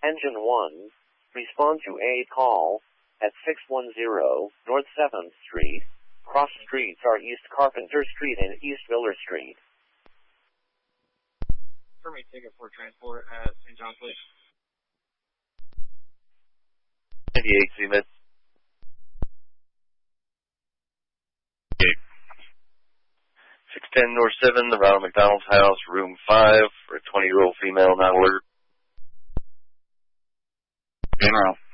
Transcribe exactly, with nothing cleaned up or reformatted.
Engine one, respond to a call at six one zero North seventh Street. Cross streets are East Carpenter Street and East Miller Street. Permit ticket for transport at Saint John's Place. ninety-eight, C-Med. six ten North seven, the Ronald McDonald's house, room five, for a twenty-year-old female not alert. General.